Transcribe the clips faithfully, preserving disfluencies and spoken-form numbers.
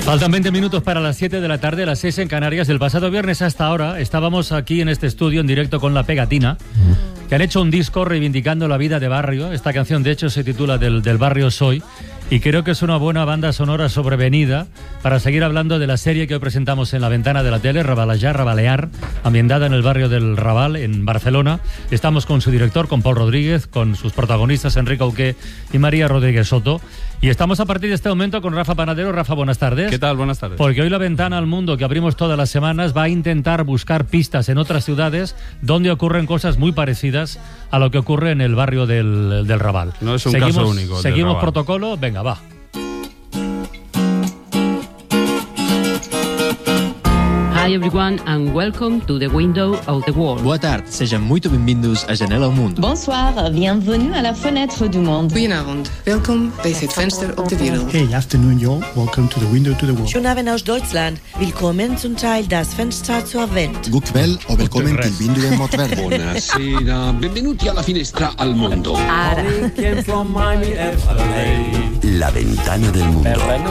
Faltan veinte minutos para las siete de la tarde, las seis en Canarias. El pasado viernes hasta ahora estábamos aquí en este estudio en directo con La Pegatina, que han hecho un disco reivindicando la vida de barrio. Esta canción de hecho se titula Del, del barrio soy, y creo que es una buena banda sonora sobrevenida para seguir hablando de la serie que hoy presentamos en la ventana de la tele, Rabalejar, Rabalear, ambientada en el barrio del Raval, en Barcelona. Estamos con su director, con Pol Rodríguez, con sus protagonistas, Enrique Auqué y María Rodríguez Soto. Y estamos a partir de este momento con Rafa Panadero. Rafa, buenas tardes. ¿Qué tal? Buenas tardes. Porque hoy la ventana al mundo que abrimos todas las semanas va a intentar buscar pistas en otras ciudades donde ocurren cosas muy parecidas a lo que ocurre en el barrio del, del Raval. No es un seguimos, caso único. Seguimos protocolo, venga, va. Hi everyone and welcome to the Window of the World. Boa tarde, sejam muito bem-vindos à Janela ao Mundo. Bonsoir, bienvenue à la Fenêtre du Monde. Goedenavond, welkom bij het venster op de wereld. Hey, afternoon y'all, welcome to the Window to the World. Schönen Abend aus Deutschland, willkommen zum Teil das Fenster zur Welt. Gukvel o welcome til vinduet mot verden. Buonasera, benvenuti alla finestra al mondo. Ara. La ventana del mundo.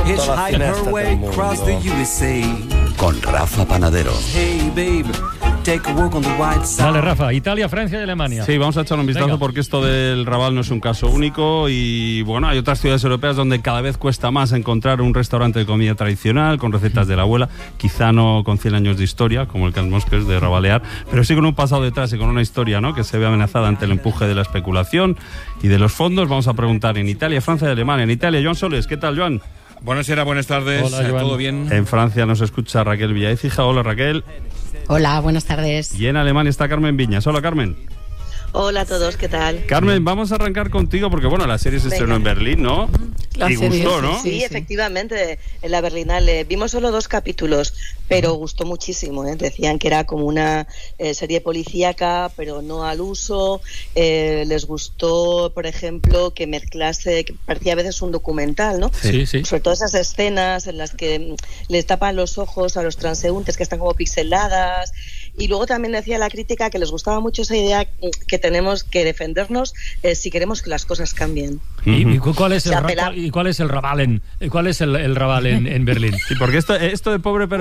Con Rafa Panadero. Hey, babe. Take a walk on the white side. Dale, Rafa, Italia, Francia y Alemania. Sí, vamos a echar un vistazo. Venga. Porque esto del Raval no es un caso único y bueno, hay otras ciudades europeas donde cada vez cuesta más encontrar un restaurante de comida tradicional con recetas de la abuela, quizá no con cien años de historia como el Can Mosques de Rabalear, pero sí con un pasado detrás y con una historia, ¿no?, que se ve amenazada ante el empuje de la especulación y de los fondos. Vamos a preguntar en Italia, Francia y Alemania. En Italia, Joan Soles, ¿qué tal, Joan? Buonasera, buenas tardes. Hola, ¿todo bien? En Francia nos escucha Raquel Villaécija. Hola, Raquel. Hola, buenas tardes. Y en Alemania está Carmen Viñas. Hola, Carmen. Hola a todos, ¿qué tal? Carmen, vamos a arrancar contigo porque, bueno, la serie se Venga. estrenó en Berlín, ¿no? La y serie, gustó, ¿no? Sí, sí, efectivamente, en la Berlinale. Vimos solo dos capítulos, pero gustó muchísimo, ¿eh? Decían que era como una eh, serie policíaca, pero no al uso. Eh, les gustó, por ejemplo, que mezclase, que parecía a veces un documental, ¿no? Sí, sí. Sobre todo esas escenas en las que les tapan los ojos a los transeúntes, que están como pixeladas. Y luego también decía la crítica que les gustaba mucho esa idea que tenemos que defendernos eh, si queremos que las cosas cambien. ¿Y, y cuál es el, ra- y cuál es el Raval en, cuál es el, el Raval en, en Berlín? Sí, porque esto, esto de pobre pero